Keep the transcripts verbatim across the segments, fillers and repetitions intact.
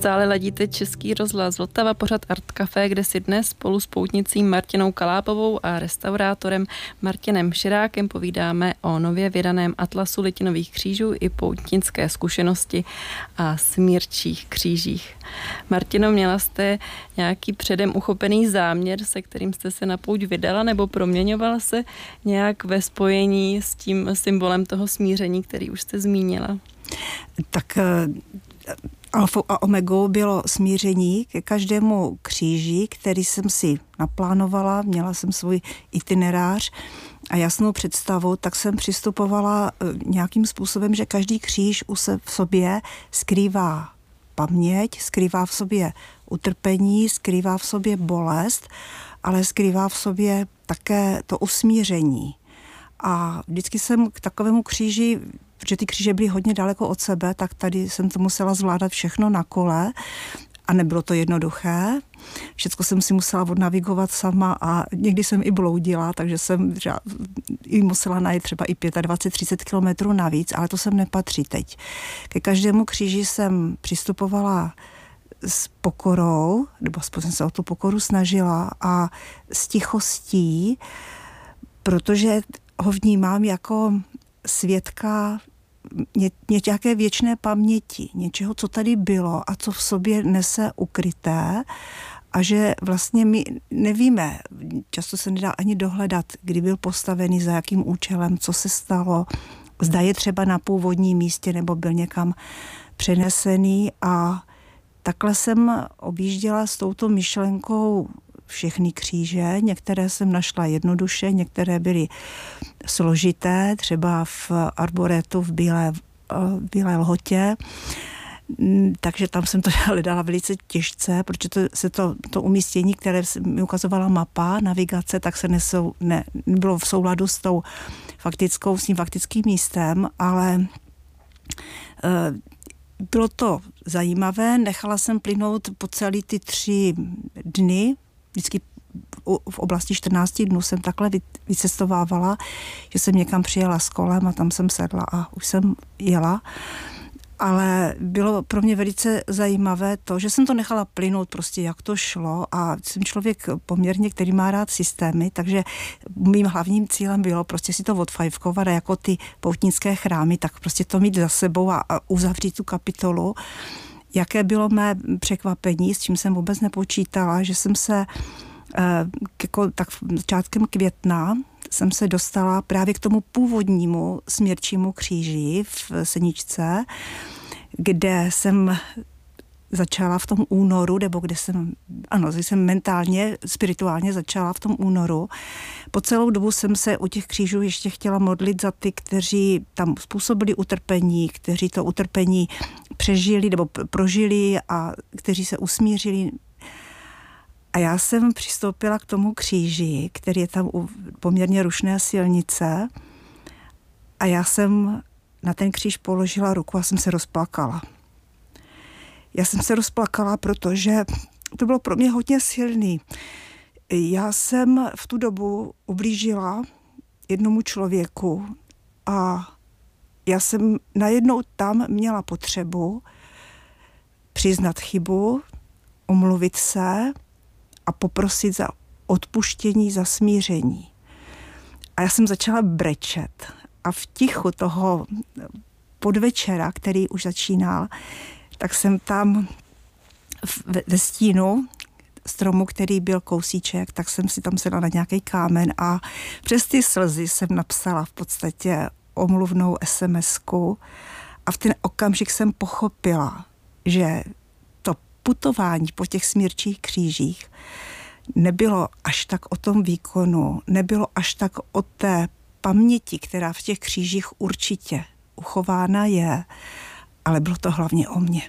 Stále ladíte Český rozhlas Vltava, pořad Art Café, kde si dnes spolu s poutnicí Martinou Kalápovou a restaurátorem Martinem Širákem povídáme o nově vydaném atlasu litinových křížů i poutnické zkušenosti a smírčích křížích. Martino, měla jste nějaký předem uchopený záměr, se kterým jste se na pouť vydala, nebo proměňovala se nějak ve spojení s tím symbolem toho smíření, který už jste zmínila? Tak alfou a omegou bylo smíření ke každému kříži, který jsem si naplánovala, měla jsem svůj itinerář a jasnou představu, tak jsem přistupovala nějakým způsobem, že každý kříž u se v sobě skrývá paměť, skrývá v sobě utrpení, skrývá v sobě bolest, ale skrývá v sobě také to usmíření. A vždycky jsem k takovému kříži, protože ty kříže byly hodně daleko od sebe, tak tady jsem to musela zvládat všechno na kole a nebylo to jednoduché. Všecko jsem si musela odnavigovat sama a někdy jsem i bloudila, takže jsem i musela najít třeba i dvacet pět třicet kilometrů navíc, ale to sem nepatří teď. Ke každému kříži jsem přistupovala s pokorou, nebo aspoň jsem se o tu pokoru snažila, a s tichostí, protože ho vnímám jako svědka ně, nějaké věčné paměti, něčeho, co tady bylo a co v sobě nese ukryté, a že vlastně my nevíme, často se nedá ani dohledat, kdy byl postavený, za jakým účelem, co se stalo, zda je třeba na původním místě nebo byl někam přenesený, a takhle jsem objížděla s touto myšlenkou všechny kříže. Některé jsem našla jednoduše, některé byly složité, třeba v arboretu v Bílé, v Bílé Lhotě. Takže tam jsem to hledala velice těžce, protože to, se to, to umístění, které mi ukazovala mapa, navigace, tak se nesou, ne, nebylo v souladu s tou faktickou, s tím faktickým místem, ale e, bylo to zajímavé. Nechala jsem plynout po celý ty tři dny. Vždycky v oblasti čtrnácti dnů jsem takhle vycestovávala, že jsem někam přijela s kolem a tam jsem sedla a už jsem jela. Ale bylo pro mě velice zajímavé to, že jsem to nechala plynout prostě, jak to šlo, a jsem člověk poměrně, který má rád systémy, takže mým hlavním cílem bylo prostě si to odfajfkovat a jako ty poutnické chrámy, tak prostě to mít za sebou a, a uzavřít tu kapitolu. Jaké bylo mé překvapení, s čím jsem vůbec nepočítala, že jsem se eh, jako, tak začátkem května jsem se dostala právě k tomu původnímu smírčímu kříži v Seničce, kde jsem začala v tom únoru, nebo kde jsem, ano, jsem mentálně, spirituálně začala v tom únoru. Po celou dobu jsem se u těch křížů ještě chtěla modlit za ty, kteří tam způsobili utrpení, kteří to utrpení přežili nebo prožili a kteří se usmířili. A já jsem přistoupila k tomu kříži, který je tam u poměrně rušné silnice, a já jsem na ten kříž položila ruku a jsem se rozplakala. Já jsem se rozplakala, protože to bylo pro mě hodně silný. Já jsem v tu dobu ublížila jednomu člověku a já jsem najednou tam měla potřebu přiznat chybu, omluvit se a poprosit za odpuštění, za smíření. A já jsem začala brečet a v tichu toho podvečera, který už začínal, tak jsem tam ve stínu stromu, který byl kousíček, tak jsem si tam sedla na nějaký kámen a přes ty slzy jsem napsala v podstatě omluvnou esemesku a v ten okamžik jsem pochopila, že to putování po těch smírčích křížích nebylo až tak o tom výkonu, nebylo až tak o té paměti, která v těch křížích určitě uchována je, ale bylo to hlavně o mně.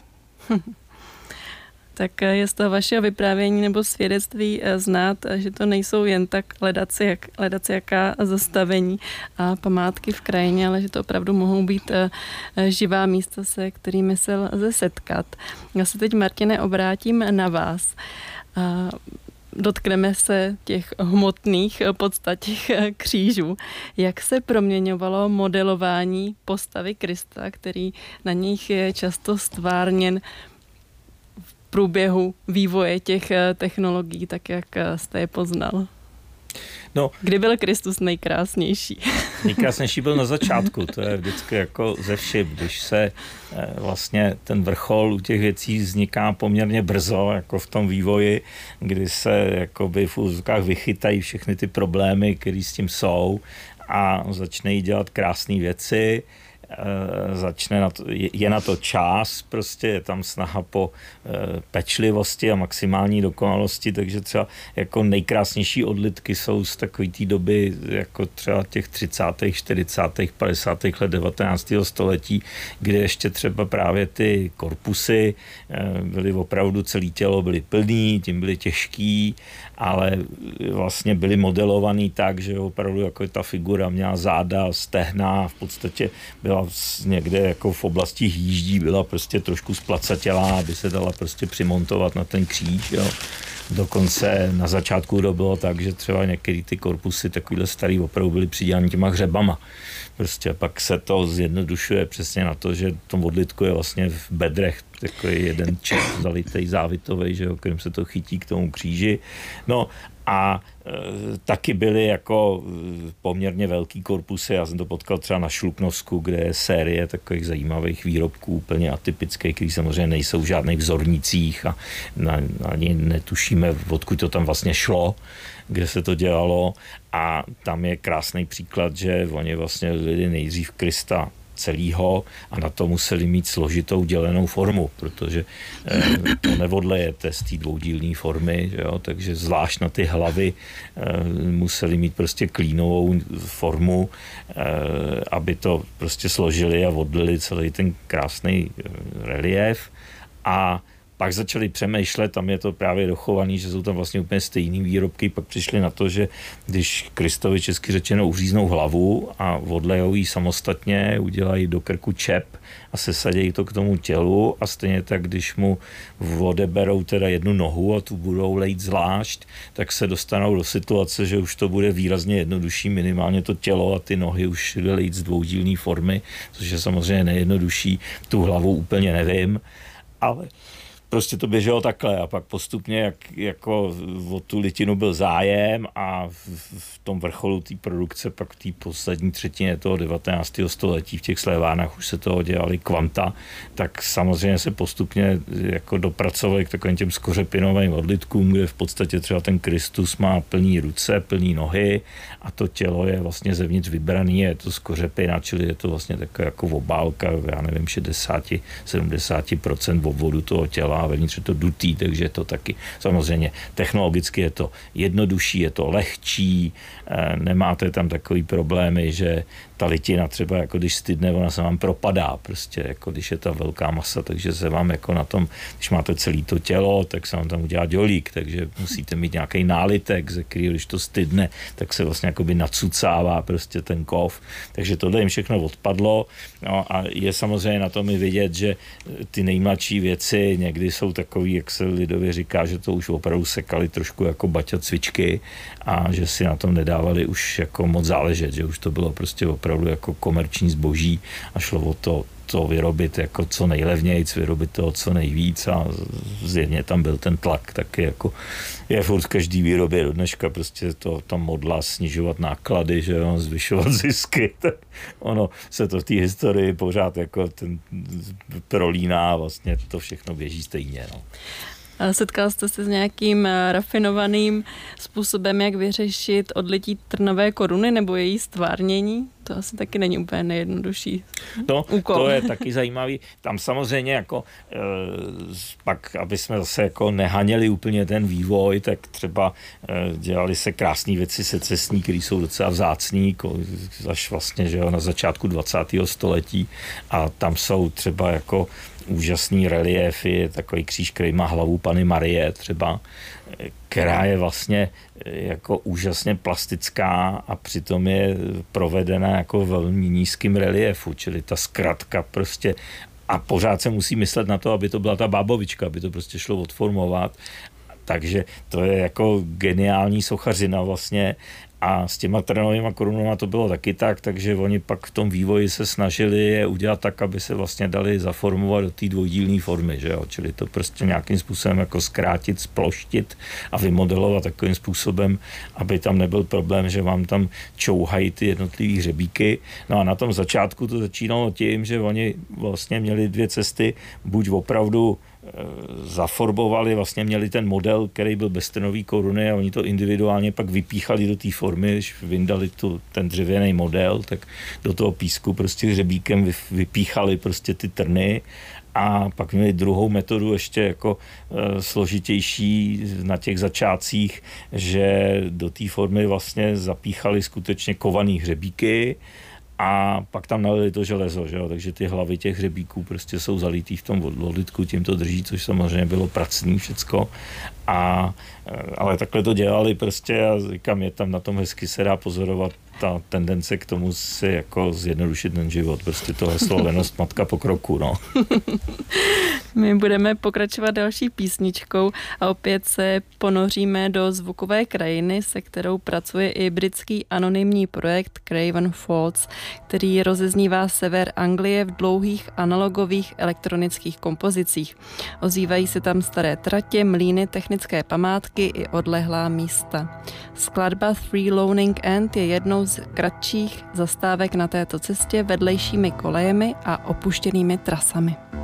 Tak je z toho vašeho vyprávění nebo svědectví znát, že to nejsou jen tak ledaci, jak, ledaci jaká zastavení a památky v krajině, ale že to opravdu mohou být živá místa, se kterými se lze setkat. Já se teď, Martine, obrátím na vás. Dotkneme se těch hmotných podstat těch křížů. Jak se proměňovalo modelování postavy Krista, který na nich je často stvárněn průběhu vývoje těch technologií, tak jak jste je poznal? No, kdy byl Kristus nejkrásnější? Nejkrásnější byl na začátku, to je vždycky jako ze vším, když se vlastně ten vrchol u těch věcí vzniká poměrně brzo, jako v tom vývoji, kdy se jakoby v úzkách vychytají všechny ty problémy, které s tím jsou a začne dělat krásné věci. Začne na to, je na to čas, prostě je tam snaha po pečlivosti a maximální dokonalosti, takže třeba jako nejkrásnější odlitky jsou z takové té doby, jako třeba těch třicátých, čtyřicátých, padesátých let devatenáctého století, kde ještě třeba právě ty korpusy byly opravdu, celé tělo byly plný, tím byly těžký, ale vlastně byly modelovaný tak, že opravdu jako ta figura měla záda, stehna, v podstatě byla někde jako v oblasti hýždí, byla prostě trošku splacatělá, aby se dala prostě přimontovat na ten kříž, jo. Dokonce na začátku to bylo tak, že třeba některé ty korpusy takovýhle starý opravdu byly přidělaný těma hřebama. Prostě pak se to zjednodušuje přesně na to, že v tom odlitku je vlastně v bedrech takový jeden čip zalitej závitovej, že jo, kterým se to chytí k tomu kříži. No a e, taky byly jako poměrně velký korpusy. Já jsem to potkal třeba na Šluknovsku, kde je série takových zajímavých výrobků, úplně atypických, který samozřejmě nejsou v žádných vzornicích a na, ani netušíme, odkud to tam vlastně šlo, kde se to dělalo. A tam je krásný příklad, že oni vlastně lidi nejdřív Krista celýho a na to museli mít složitou dělenou formu, protože eh, to neodlejete z té dvoudílné formy, jo? Takže zvlášť na ty hlavy eh, museli mít prostě klínovou formu, eh, aby to prostě složili a odlili celý ten krásný eh, relief a pak začali přemýšlet, tam je to právě dochovaný, že jsou tam vlastně úplně stejný výrobky, pak přišli na to, že když Kristovi česky řečeno uříznou hlavu a odlejou ji samostatně, udělají do krku čep a sesadějí to k tomu tělu a stejně tak, když mu odeberou teda jednu nohu a tu budou lejt zvlášť, tak se dostanou do situace, že už to bude výrazně jednodušší, minimálně to tělo a ty nohy už lejt z dvoudílné formy, což je samozřejmě nejjednodušší, tu hlavu úplně nevím, ale prostě to běželo takhle a pak postupně, jak, jako o tu litinu byl zájem a v, v tom vrcholu té produkce pak v té poslední třetině toho devatenáctého století v těch slévárnách už se toho dělali kvanta, tak samozřejmě se postupně jako dopracovali k takovým těm skořepinovým odlitkům, kde v podstatě třeba ten Kristus má plný ruce, plný nohy a to tělo je vlastně zevnitř vybraný, je to skořepina, čili je to vlastně taková jako obálka, já nevím, šedesát až sedmdesát procent obvodu toho těla a vevnitř je to dutý, takže je to taky samozřejmě technologicky je to jednodušší, je to lehčí, nemáte tam takový problémy, že ta litina třeba, jako když stydne, ona se vám propadá prostě, jako když je ta velká masa, takže se vám jako na tom, když máte celé to tělo, tak se vám tam udělá dělík, takže musíte mít nějaký nálitek, ze kterého, když to stydne, tak se vlastně jakoby nacucává prostě ten kov, takže tohle jim všechno odpadlo, no a je samozřejmě na tom i vidět, že ty nejmladší věci někdy jsou takový, jak se lidově říká, že to už opravdu sekali trošku jako baťa cvičky a že si na tom nedávali už jako moc záležet, že už to bylo prostě opravdu jako komerční zboží a šlo o to, to vyrobit jako co nejlevnějc, vyrobit toho co nejvíc a zjevně tam byl ten tlak, taky jako je furt v každý výrobě do dneška prostě to tam modla snižovat náklady, že jo, zvyšovat zisky, tak ono se to v té historii pořád jako ten prolíná, vlastně to všechno běží stejně, no. Setkal jste se s nějakým rafinovaným způsobem, jak vyřešit odlití trnové koruny nebo její stvárnění? To asi taky není úplně nejjednodušší no, úkol. To je taky zajímavý. Tam samozřejmě jako e, pak, aby jsme zase jako nehaněli úplně ten vývoj, tak třeba e, dělali se krásné věci secesní, které jsou docela vzácný, až vlastně, že jo, na začátku dvacátého století a tam jsou třeba jako úžasný reliéfy, takový kříž, který má hlavu Panny Marie třeba, která je vlastně jako úžasně plastická a přitom je provedena jako velmi nízkým reliéfu, čili ta zkratka prostě a pořád se musí myslet na to, aby to byla ta bábovička, aby to prostě šlo odformovat. Takže to je jako geniální sochařina vlastně A s těma terénovými korunama to bylo taky tak, takže oni pak v tom vývoji se snažili je udělat tak, aby se vlastně dali zaformovat do té dvojdílné formy, že jo? Čili to prostě nějakým způsobem jako zkrátit, sploštit a vymodelovat takovým způsobem, aby tam nebyl problém, že vám tam čouhají ty jednotlivý hřebíky. No a na tom začátku to začínalo tím, že oni vlastně měli dvě cesty, buď opravdu zaformovali, vlastně měli ten model, který byl bez trnový koruny a oni to individuálně pak vypíchali do té formy, když vyndali tu, ten dřevěný model, tak do toho písku prostě hřebíkem vypíchali prostě ty trny a pak měli druhou metodu ještě jako e, složitější na těch začátcích, že do té formy vlastně zapíchali skutečně kovaný hřebíky a pak tam nalili to železo, že jo? Takže ty hlavy těch hřebíků prostě jsou zalitý v tom vodlitku, tím to drží, což samozřejmě bylo pracný všecko. A, ale takhle to dělali prostě a říkám, je tam na tom hezky se dá pozorovat ta tendence k tomu si jako zjednodušit ten život. Prostě to heslo lenost matka pokroku, no. My budeme pokračovat další písničkou a opět se ponoříme do zvukové krajiny, se kterou pracuje i britský anonymní projekt Craven Falls, který rozeznívá sever Anglie v dlouhých analogových elektronických kompozicích. Ozývají se tam staré tratě, mlýny, technické památky i odlehlá místa. Skladba Three Loaning End je jednou z kratších zastávek na této cestě vedlejšími kolejemi a opuštěnými trasami.